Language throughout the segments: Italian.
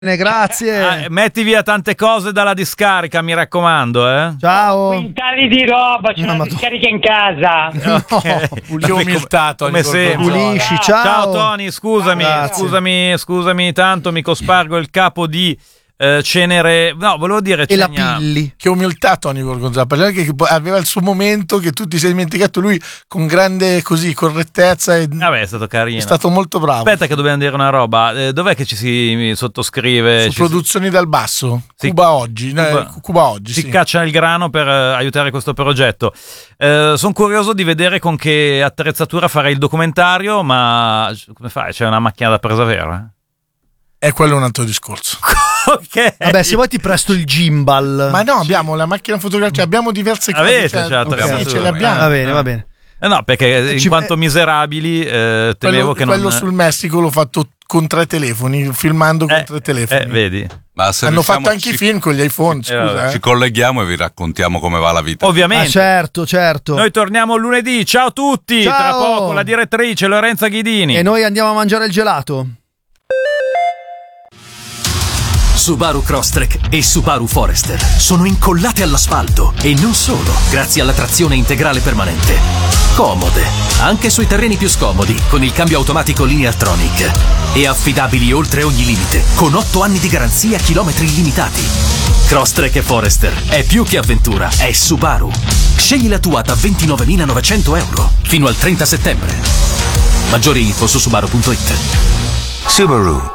Grazie. Metti via tante cose dalla discarica, mi raccomando, Ciao. Quintali di roba, c'è una discarica in casa. Okay. Che umiltà, Tony. Come sempre. Pulisci, ciao. Ciao Tony, scusami tanto, mi cospargo il capo di cenere. No, volevo dire E la pilli. Che umiltà Tony Gorgonzola, perché aveva il suo momento che tu ti sei dimenticato, lui con grande correttezza Vabbè, è stato carino. È stato molto bravo. Aspetta che dobbiamo dire una roba. Dov'è che ci si sottoscrive? Su Produzioni dal Basso? Sì. Cuba oggi Si caccia il grano per aiutare questo progetto. Sono curioso di vedere con che attrezzatura farei il documentario, ma come fai? C'è una macchina da presa vera? E quello è un altro discorso. Ok. Vabbè, se vuoi ti presto il gimbal. Ma no, abbiamo la macchina fotografica, abbiamo diverse cose. Avete, ce le abbiamo. Va bene. No, perché in quanto miserabili temevo che quello sul Messico l'ho fatto con 3 telefoni, filmando con 3 telefoni. Vedi? Ma se hanno fatto anche i film con gli iPhone, scusa. Ci colleghiamo e vi raccontiamo come va la vita. Ovviamente. Certo. Noi torniamo lunedì. Ciao a tutti. Ciao. Tra poco la direttrice Lorenza Ghidini. E noi andiamo a mangiare il gelato. Subaru Crosstrek e Subaru Forester sono incollate all'asfalto e non solo, grazie alla trazione integrale permanente. Comode, anche sui terreni più scomodi, con il cambio automatico Lineartronic. E affidabili oltre ogni limite, con 8 anni di garanzia, chilometri illimitati. Crosstrek e Forester è più che avventura, è Subaru. Scegli la tua da 29.900 euro fino al 30 settembre. Maggiori info su subaru.it. Subaru.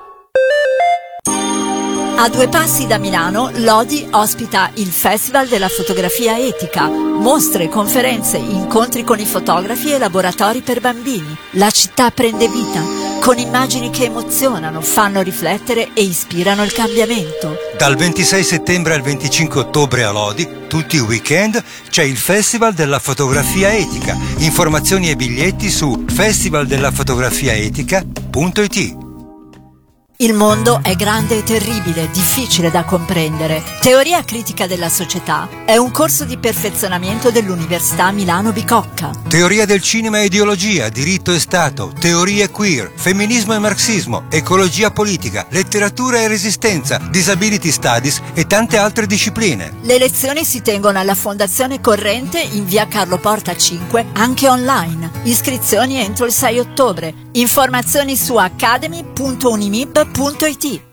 A 2 passi da Milano, Lodi ospita il Festival della Fotografia Etica. Mostre, conferenze, incontri con i fotografi e laboratori per bambini. La città prende vita, con immagini che emozionano, fanno riflettere e ispirano il cambiamento. Dal 26 settembre al 25 ottobre a Lodi, tutti i weekend, c'è il Festival della Fotografia Etica. Informazioni e biglietti su festivaldellafotografiaetica.it. Il mondo è grande e terribile, difficile da comprendere. Teoria critica della società è un corso di perfezionamento dell'Università Milano Bicocca. Teoria del cinema e ideologia, diritto e Stato, teorie queer, femminismo e marxismo, ecologia politica, letteratura e resistenza, disability studies e tante altre discipline. Le lezioni si tengono alla Fondazione Corrente in via Carlo Porta 5, anche online. Iscrizioni entro il 6 ottobre. Informazioni su academy.unimib.it.